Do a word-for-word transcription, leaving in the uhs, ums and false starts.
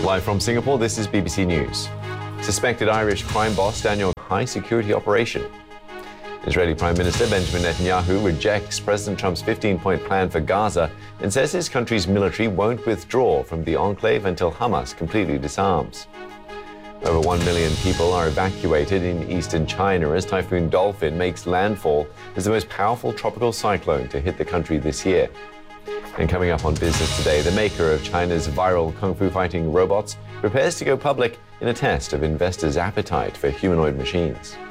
Live from Singapore, this is B B C News. Suspected Irish crime boss Daniel high security operation. Israeli Prime Minister Benjamin Netanyahu rejects President Trump's fifteen-point plan for Gaza and says his country's military won't withdraw from the enclave until Hamas completely disarms. Over one million people are evacuated in eastern China as Typhoon Dolphin makes landfall as the most powerful tropical cyclone to hit the country this year. And coming up on Business Today, the maker of China's viral kung fu fighting robots prepares to go public in a test of investors' appetite for humanoid machines.